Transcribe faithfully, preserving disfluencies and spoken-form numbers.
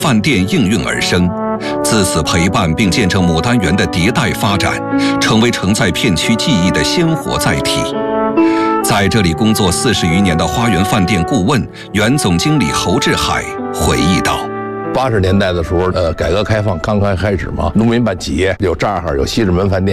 饭店应运而生，自此陪伴并见证牡丹园的迭代发展，成为承载片区记忆的鲜活载体。在这里工作四十余年的花园饭店顾问、原总经理侯志海回忆道：“ 八十年代的时候，呃，改革开放刚刚开始嘛，农民办企业有这儿有西直门饭店。”